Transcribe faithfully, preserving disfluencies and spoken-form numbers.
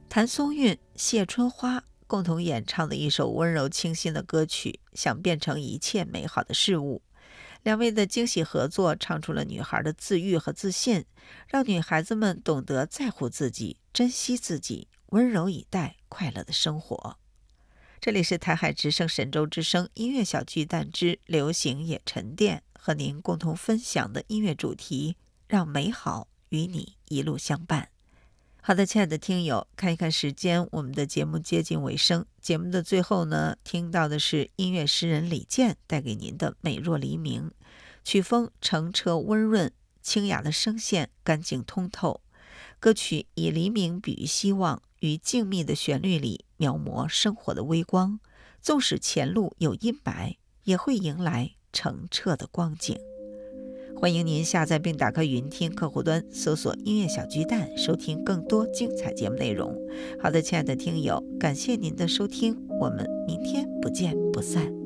谭松韵、谢春花共同演唱的一首温柔清新的歌曲《想变成一切美好的事物》。两位的惊喜合作唱出了女孩的自愈和自信，让女孩子们懂得在乎自己，珍惜自己，温柔以待快乐的生活。这里是台海之声神州之声音乐小巨蛋之流行也沉淀，和您共同分享的音乐主题，让美好与你一路相伴。好的，亲爱的听友，看一看时间，我们的节目接近尾声。节目的最后呢，听到的是音乐诗人李健带给您的《美若黎明》，曲风澄澈温润，清雅的声线干净通透。歌曲以黎明比喻希望，于静谧的旋律里描摹生活的微光，纵使前路有阴霾，也会迎来澄澈的光景。欢迎您下载并打开云听客户端，搜索音乐小巨蛋，收听更多精彩节目内容。好的，亲爱的听友，感谢您的收听，我们明天不见不散。